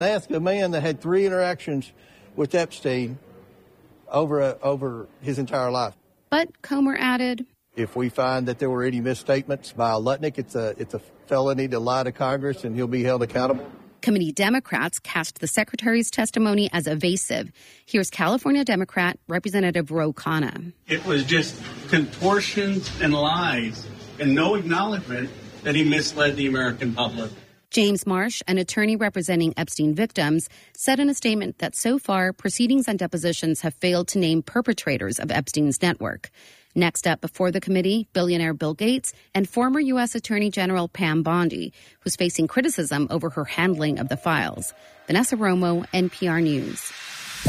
They asked a man that had 3 interactions with Epstein over his entire life. But Comer added, if we find that there were any misstatements by Lutnick, it's a felony to lie to Congress, and he'll be held accountable. Committee Democrats cast the secretary's testimony as evasive. Here's California Democrat Representative Ro Khanna. It was just contortions and lies and no acknowledgement that he misled the American public. James Marsh, an attorney representing Epstein victims, said in a statement that so far, proceedings and depositions have failed to name perpetrators of Epstein's network. Next up before the committee, billionaire Bill Gates and former U.S. Attorney General Pam Bondi, who's facing criticism over her handling of the files. Vanessa Romo, NPR News.